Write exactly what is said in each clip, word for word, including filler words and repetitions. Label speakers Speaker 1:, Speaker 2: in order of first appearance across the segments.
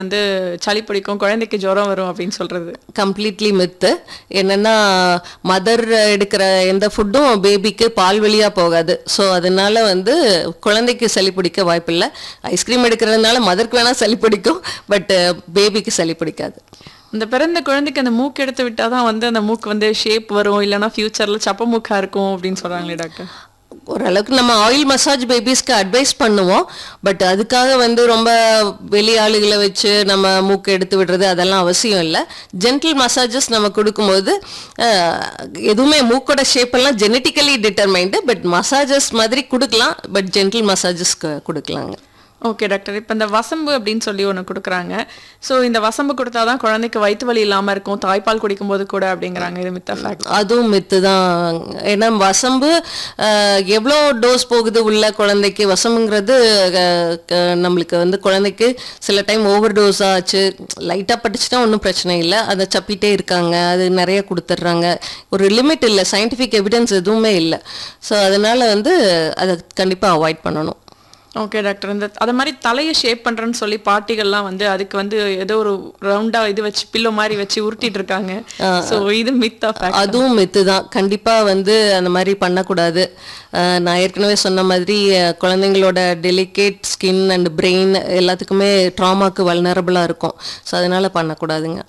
Speaker 1: வந்து சளி பிடிக்கும், குழந்தைக்கு ஜுரம் வரும் அப்படின்னு சொல்றது
Speaker 2: கம்ப்ளீட்லி மித்து. என்னன்னா மதர் எடுக்கிற எந்த ஃபுட்டும் பேபிக்கு பால் வழியாக போகாது. ஸோ அதனால வந்து குழந்தைக்கு சளி பிடிக்க வாய்ப்பில்லை. ஐஸ்கிரீம் எடுக்கிறதுனால மதருக்கு வேணால் சளி பிடிக்கும், பட் பேபிக்கு சளி பிடிக்காது.
Speaker 1: இந்த பிறந்த குழந்தைக்கு அந்த மூக்கு எடுத்து விட்டாதான் வந்து அந்த மூக்கு வந்து ஷேப் வரும், இல்லைன்னா ஃபியூச்சர்ல சப்ப மூக்கா இருக்கும் அப்படின்னு சொல்றாங்களே டாக்டர்.
Speaker 2: ஓரளவுக்கு நம்ம ஆயில் மசாஜ் பேபிஸ்க்கு அட்வைஸ் பண்ணுவோம். பட் அதுக்காக வந்து ரொம்ப வெளி ஆளுகளை வச்சு நம்ம மூக்கு எடுத்து விடுறது அதெல்லாம் அவசியம் இல்லை. ஜென்டில் மசாஜஸ் நம்ம கொடுக்கும்போது எதுவுமே மூக்கோட ஷேப்பெல்லாம் ஜெனட்டிக்கலி டிட்டர்மைண்டு, பட் மசாஜஸ் மாதிரி கொடுக்கலாம், பட் ஜென்டில் மசாஜஸ்க்கு கொடுக்கலாங்க.
Speaker 1: ஓகே டாக்டர், இப்போ இந்த வசம்பு அப்படின்னு சொல்லி ஒன்று கொடுக்குறாங்க. ஸோ இந்த வசம்பு கொடுத்தா தான் குழந்தைக்கு வயிற்று வலி இல்லாமல் இருக்கும் தாய்ப்பால் குடிக்கும்போது கூட அப்படிங்கிறாங்க. இது மித்த ஃபேக்ட்?
Speaker 2: அதுவும் மித்து தான். ஏன்னா வசம்பு எவ்வளோ டோஸ் போகுது உள்ள குழந்தைக்கு. வசம்புங்கிறது நம்மளுக்கு வந்து குழந்தைக்கு சில டைம் ஓவர் டோஸ் ஆச்சு, லைட்டாக பட்டுச்சுன்னா ஒன்றும் பிரச்சனை இல்லை, அதை சப்பிட்டே இருக்காங்க, அது நிறைய கொடுத்துட்றாங்க. ஒரு லிமிட் இல்லை, சயின்டிஃபிக் எவிடன்ஸ் எதுவுமே இல்லை. ஸோ அதனால் வந்து அதை கண்டிப்பாக அவாய்ட் பண்ணணும்.
Speaker 1: ஓகே டாக்டர், இந்த அதை மாதிரி தலையை ஷேப் பண்ணுறேன்னு சொல்லி பாட்டிகள்லாம் வந்து அதுக்கு வந்து ஏதோ ஒரு ரவுண்டாக இது வச்சு பில்லோ மாதிரி வச்சு உருட்டிட்டு இருக்காங்க. ஸோ இது மித்தா ஃபேக்ட்?
Speaker 2: அதுவும் மித்து தான். கண்டிப்பாக வந்து அந்த மாதிரி பண்ணக்கூடாது. நான் ஏற்கனவே சொன்ன மாதிரி குழந்தைங்களோட டெலிகேட் ஸ்கின் அண்ட் பிரெயின் எல்லாத்துக்குமே ட்ராமாக்கு வல்னரபிளாக இருக்கும். ஸோ அதனால் பண்ணக்கூடாதுங்க.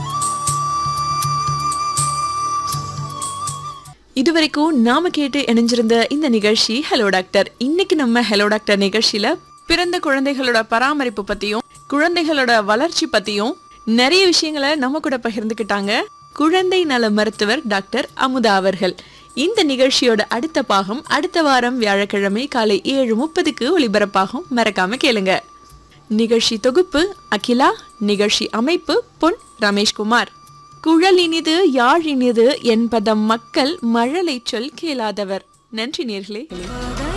Speaker 1: இதுவரைக்கும் நாம கேட்டு இணைஞ்சிருந்த இந்த நிகழ்ச்சி ஹலோ டாக்டர். இன்னைக்கு நம்ம ஹலோ டாக்டர் நிகழ்ச்சியில பிறந்த குழந்தைகளோட பராமரிப்பு பத்தியும் குழந்தைகளோட வளர்ச்சி பத்தியும் நிறைய விஷயங்களை நம்ம கூட பகிர்ந்துக்கிட்டாங்க குழந்தை நல மருத்துவர் டாக்டர் அமுதா அவர்கள். இந்த நிகழ்ச்சியோட அடுத்த பாகம் அடுத்த வாரம் வியாழக்கிழமை காலை ஏழு முப்பதுக்கு ஒளிபரப்பாகும், மறக்காம கேளுங்க. நிகழ்ச்சி தொகுப்பு அகிலா, நிகழ்ச்சி அமைப்பு பொன் ரமேஷ்குமார். குழல் இனிது யாழ் இனிது என்பதம் மக்கள் மழலை சொல் கேளாதவர். நன்றி நேர்களே.